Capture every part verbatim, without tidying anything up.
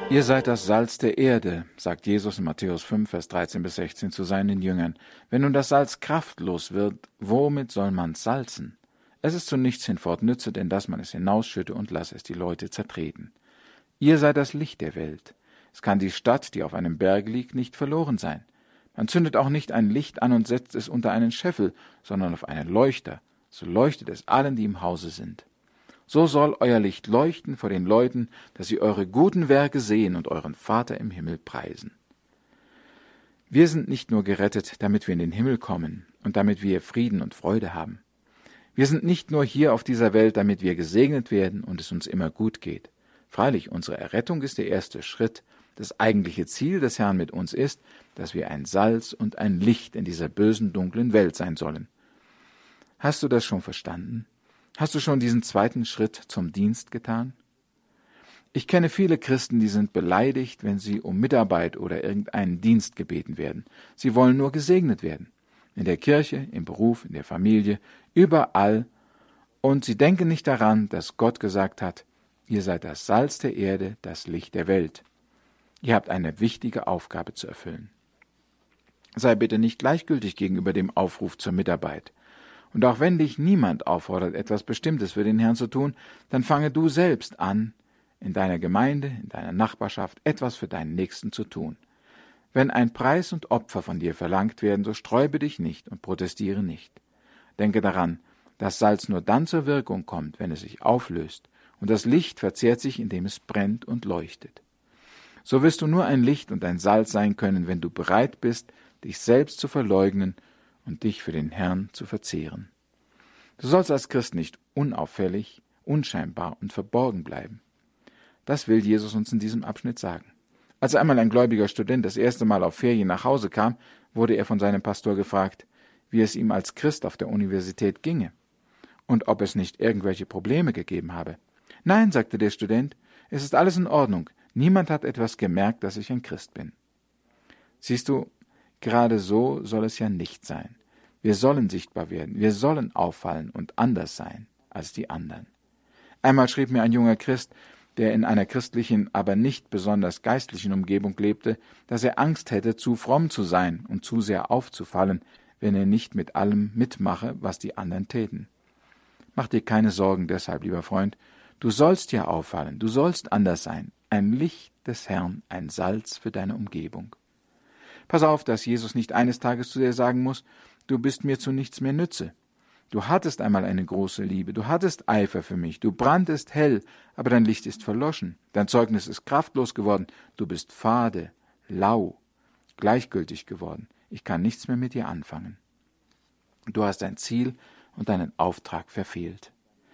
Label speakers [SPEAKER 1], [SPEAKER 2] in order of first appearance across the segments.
[SPEAKER 1] Ihr seid das Salz der Erde, sagt Jesus in Matthäus fünf, Vers dreizehn bis sechzehn zu seinen Jüngern. Wenn nun das Salz kraftlos wird, womit soll man's salzen? Es ist zu nichts hinfort nütze, denn dass man es hinausschütte und lasse es die Leute zertreten. Ihr seid das Licht der Welt. Es kann die Stadt, die auf einem Berg liegt, nicht verloren sein. Man zündet auch nicht ein Licht an und setzt es unter einen Scheffel, sondern auf einen Leuchter. So leuchtet es allen, die im Hause sind. So soll euer Licht leuchten vor den Leuten, dass sie eure guten Werke sehen und euren Vater im Himmel preisen. Wir sind nicht nur gerettet, damit wir in den Himmel kommen und damit wir Frieden und Freude haben. Wir sind nicht nur hier auf dieser Welt, damit wir gesegnet werden und es uns immer gut geht. Freilich, unsere Errettung ist der erste Schritt. Das eigentliche Ziel des Herrn mit uns ist, dass wir ein Salz und ein Licht in dieser bösen, dunklen Welt sein sollen. Hast du das schon verstanden? Hast du schon diesen zweiten Schritt zum Dienst getan? Ich kenne viele Christen, die sind beleidigt, wenn sie um Mitarbeit oder irgendeinen Dienst gebeten werden. Sie wollen nur gesegnet werden. In der Kirche, im Beruf, in der Familie, überall. Und sie denken nicht daran, dass Gott gesagt hat, ihr seid das Salz der Erde, das Licht der Welt. Ihr habt eine wichtige Aufgabe zu erfüllen. Sei bitte nicht gleichgültig gegenüber dem Aufruf zur Mitarbeit. Und auch wenn dich niemand auffordert, etwas Bestimmtes für den Herrn zu tun, dann fange du selbst an, in deiner Gemeinde, in deiner Nachbarschaft etwas für deinen Nächsten zu tun. Wenn ein Preis und Opfer von dir verlangt werden, so sträube dich nicht und protestiere nicht. Denke daran, dass Salz nur dann zur Wirkung kommt, wenn es sich auflöst, und das Licht verzehrt sich, indem es brennt und leuchtet. So wirst du nur ein Licht und ein Salz sein können, wenn du bereit bist, dich selbst zu verleugnen und dich für den Herrn zu verzehren. Du sollst als Christ nicht unauffällig, unscheinbar und verborgen bleiben. Das will Jesus uns in diesem Abschnitt sagen. Als einmal ein gläubiger Student das erste Mal auf Ferien nach Hause kam, wurde er von seinem Pastor gefragt, wie es ihm als Christ auf der Universität ginge und ob es nicht irgendwelche Probleme gegeben habe. Nein, sagte der Student, es ist alles in Ordnung. Niemand hat etwas gemerkt, dass ich ein Christ bin. Siehst du, gerade so soll es ja nicht sein. Wir sollen sichtbar werden, wir sollen auffallen und anders sein als die anderen. Einmal schrieb mir ein junger Christ, der in einer christlichen, aber nicht besonders geistlichen Umgebung lebte, dass er Angst hätte, zu fromm zu sein und zu sehr aufzufallen, wenn er nicht mit allem mitmache, was die anderen täten. Mach dir keine Sorgen deshalb, lieber Freund, du sollst ja auffallen, du sollst anders sein, ein Licht des Herrn, ein Salz für deine Umgebung. Pass auf, dass Jesus nicht eines Tages zu dir sagen muss, du bist mir zu nichts mehr nütze. Du hattest einmal eine große Liebe, du hattest Eifer für mich, du branntest hell, aber dein Licht ist verloschen, dein Zeugnis ist kraftlos geworden, du bist fade, lau, gleichgültig geworden, ich kann nichts mehr mit dir anfangen. Du hast dein Ziel und deinen Auftrag verfehlt.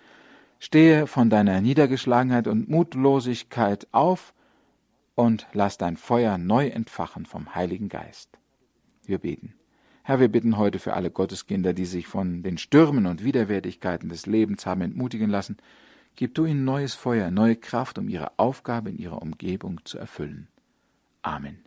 [SPEAKER 1] Stehe von deiner Niedergeschlagenheit und Mutlosigkeit auf und lass dein Feuer neu entfachen vom Heiligen Geist. Wir beten. Herr, wir bitten heute für alle Gotteskinder, die sich von den Stürmen und Widerwärtigkeiten des Lebens haben entmutigen lassen, gib du ihnen neues Feuer, neue Kraft, um ihre Aufgabe in ihrer Umgebung zu erfüllen. Amen.